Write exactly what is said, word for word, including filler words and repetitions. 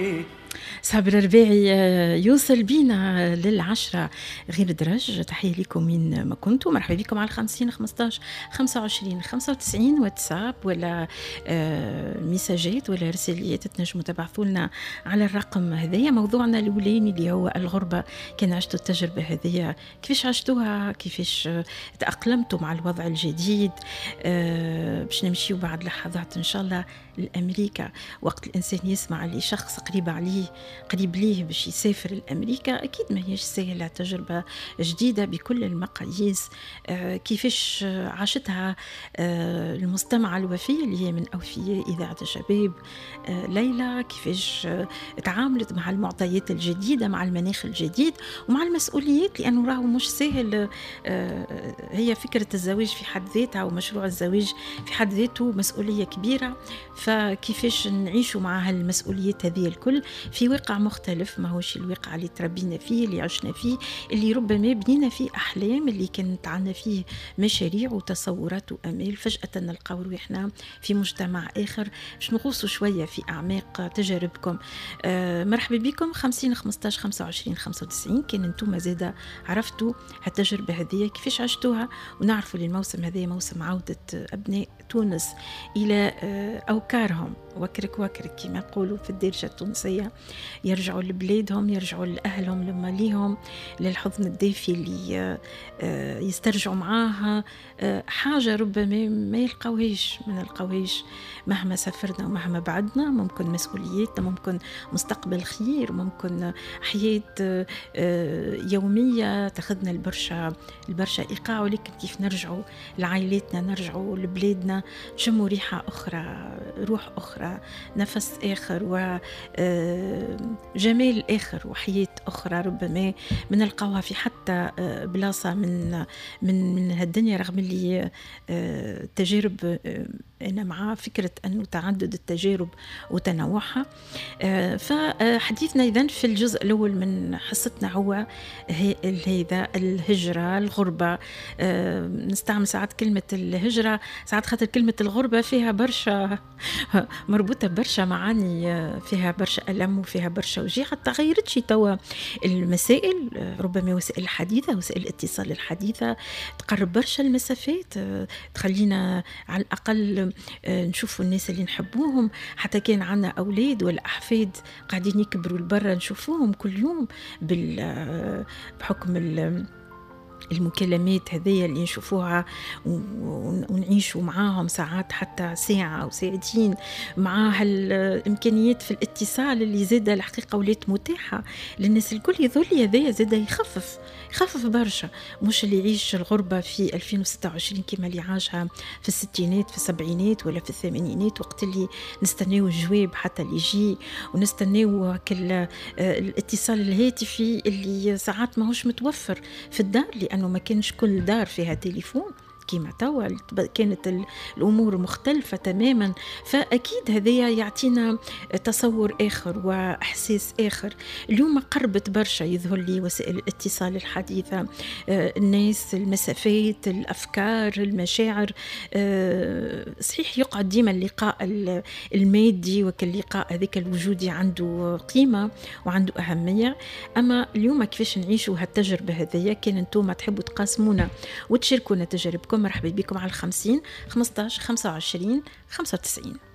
صابر رباعي يوصل بينا للعشرة غير درج. تحية لكم من ما كنتوا. مرحبا بكم على الخمسين خمسطاش خمسة وعشرين خمسة وتسعين واتساب ولا ميساجات ولا رساليات تنجموا تبعثوا لنا على الرقم هذايا. موضوعنا الأولاني اللي هو الغربة، كان عشتوا التجربة هذيا، كيفاش عشتوها، كيفاش تأقلمتوا مع الوضع الجديد. باش نمشيو بعد لحظات إن شاء الله لأمريكا. وقت الإنسان يسمع اللي شخص قريب عليه قريب ليه باش يسافر لأمريكا، أكيد ما هيش سهلة، تجربة جديدة بكل المقاييس. آه كيفاش عاشتها آه المستمعة الوفية اللي هي من أوفياء إذاعة الشباب آه ليلى، كيفاش آه تعاملت مع المعطيات الجديدة، مع المناخ الجديد ومع المسؤوليات، لأنه راهو مش سهل. آه هي فكرة الزواج في حد ذاتها ومشروع الزواج في حد ذاته مسؤولية كبيرة، فكيفاش نعيشوا مع هالمسؤوليات هذه الكل في واقع مختلف، ما هوش الواقع اللي تربينا فيه، اللي عشنا فيه، اللي ربما بنينا فيه أحلام، اللي كانت عنا فيه مشاريع وتصورات وأمال. فجأة نلقاو روحنا في مجتمع آخر. باش نغوصوا شوية في أعماق تجاربكم. آه مرحبا بكم. خمسين خمسطاش خمسة وعشرين خمسة وتسعين. كان انتم زادا عرفتوا هالتجربة هذه كيفاش عشتوها، ونعرفوا للموسم هذا موسم عودة أبناء تونس إلى آه أوكارهم، وكرك وكرك كما يقولوا في الدارجة التونسية، يرجعوا لبلادهم، يرجعوا لأهلهم، لماليهم، للحضن الدافي اللي يسترجعوا معاها حاجة ربما ما يلقوهيش ما نلقوهيش مهما سافرنا ومهما بعدنا. ممكن مسؤولياتنا، ممكن مستقبل خير، ممكن حياة يومية تاخذنا البرشا البرشا إيقاع، ولكن كيف نرجعوا لعائلاتنا، نرجعوا لبلادنا، نشموا ريحة أخرى، روح أخرى، نفس آخر وجمال آخر وحياة أخرى ربما من نلقاوها في حتى بلاصة من من من هالدنيا. رغم اللي تجارب أنا مع فكرة أنه تعدد التجارب وتنوعها. فحديثنا إذن في الجزء الأول من حصتنا هو هذا الهجرة، الغربة. نستعمل ساعات كلمة الهجرة ساعات خاطر كلمة الغربة فيها برشا مربوطة برشا معاني، فيها برشا ألم وفيها برشا وجيع. حتى غيرتش توا المسائل، ربما وسائل الحديثة، وسائل الاتصال الحديثة تقرب برشا المسافات، تخلينا على الأقل نشوفوا الناس اللي نحبوهم، حتى كان عنا أولاد ولا أحفاد قاعدين يكبروا لبرا نشوفوهم كل يوم بحكم المكالمات هذية اللي نشوفوها ونعيشوا معاهم ساعات حتى ساعة أو ساعتين، مع هالإمكانيات في الاتصال اللي زادة الحقيقة ولات متاحة للناس الكل. يظل هذايا زادة يخفف يخفف برشا، مش اللي يعيش الغربة في ألفين وستة وعشرين كما اللي عاشها في الستينات في السبعينات ولا في الثمانينات، وقت اللي نستناو الجواب حتى اللي يجي، ونستناو كل الاتصال الهاتفي اللي ساعات ما هوش متوفر في الدار، لأنه ما كانش كل دار فيها تليفون كما توا، كانت الأمور مختلفة تماما. فأكيد هذا يعطينا تصور آخر وإحساس آخر. اليوم قربت برشا يظهر لي وسائل الاتصال الحديثة، الناس، المسافات، الأفكار، المشاعر. صحيح يقعد ديما اللقاء المادي وكاللقاء هذيك الوجودي عنده قيمة وعنده أهمية، أما اليوم كيفاش نعيشوا هالتجربة هذيا. كان انتم تحبوا تقاسمونا وتشاركونا تجاربكم، مرحبا بكم على الخمسين خمسطاش خمسة وعشرين خمسة وتسعين.